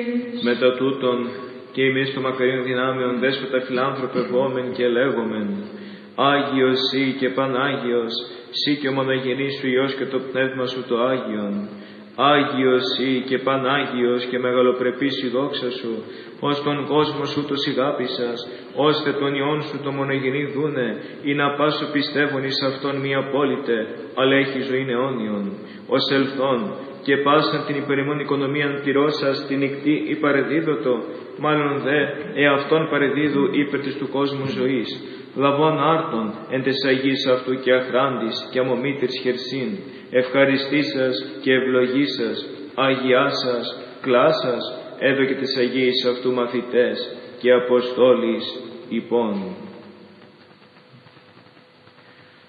Μετά τούτον, και εμείς το μακαρίων δυνάμεων δέσποτα φιλάνθρωπευόμεν και λέγομεν, Άγιος Συ και Πανάγιος, Συ και ο μονογενής σου Υιός και το Πνεύμα σου το Άγιον. Άγιος Συ και Πανάγιος και μεγαλοπρεπής η δόξα σου, ως τον κόσμο σου το σιγάπησας, ώστε τον Υιόν σου το μονογενή δούνε, ή να πάσω πιστεύων εις αυτόν μη απόλυτε, αλλά έχει ζωήν αιώνιον. Ως ελθόν και πάσαν την υπερημών οικονομίαν τηρώσας την νυχτή ή παρεδίδωτο, μάλλον δε εαυτόν παρεδίδου ύπερ της του κόσμου ζωής. Λαβών άρτων εν τες αγείς αυτού και αχράντης και αμομήτρης χερσίν, ευχαριστήσας και ευλογήσας, αγιάσας, κλάσας, έδωκε τις αγίες αυτού μαθητές και αποστόλης υπόν.